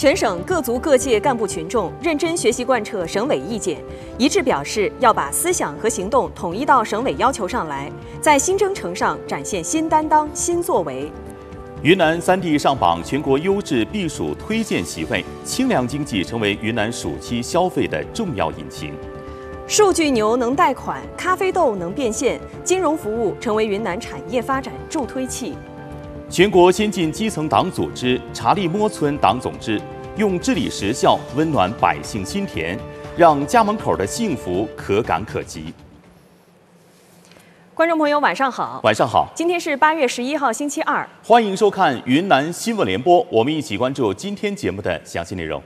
全省各族各界干部群众认真学习贯彻省委意见，一致表示要把思想和行动统一到省委要求上来，在新征程上展现新担当、新作为。 云南3地上榜全国优质避暑推荐席位，清凉经济成为云南暑期消费的重要引擎。 数据牛能贷款，咖啡豆能变现，金融服务成为云南产业发展助推器。 全国先进基层党组织查理摸村党总支用治理实效温暖百姓心田，让家门口的幸福可感可及。 观众朋友，晚上好！ 晚上好！ 今天是8月11号，星期二。 欢迎收看云南新闻联播，我们一起关注今天节目的详细内容。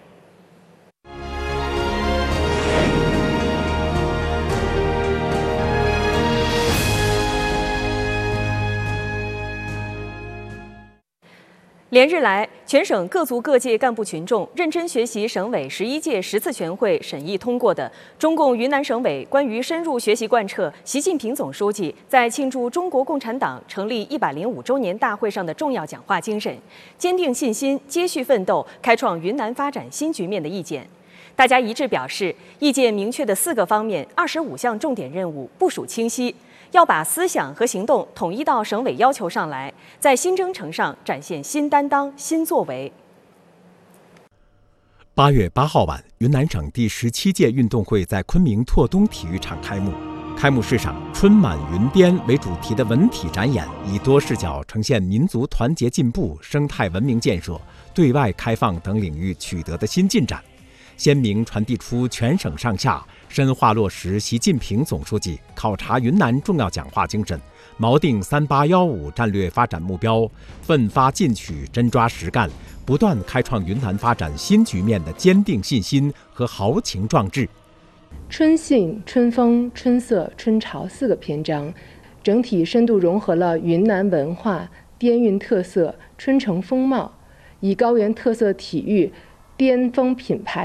连日来，全省各族各界干部群众认真学习省委11届10次全会审议通过的中共云南省委关于深入学习贯彻习近平总书记在庆祝中国共产党成立105周年大会上的重要讲话精神，坚定信心，接续奋斗，开创云南发展新局面的意见。大家一致表示，意见明确的4个方面、25项重点任务部署清晰，要把思想和行动统一到省委要求上来，在新征程上展现新担当、新作为。 8月8号晚，云南省第17届运动会在昆明拓东体育场开幕。开幕式上，春满云边为主题的文体展演，以多视角呈现民族团结进步、生态文明建设、对外开放等领域取得的新进展，鲜明传递出全省上下深化落实习近平总书记考察云南重要讲话精神，锚定3815战略发展目标，奋发进取，真抓实干，不断开创云南发展新局面的坚定信心和豪情壮志。 春信、春风、春色、春潮4个篇章，整体深度融合了云南文化、滇韵特色、春城风貌，以高原特色体育巅峰品牌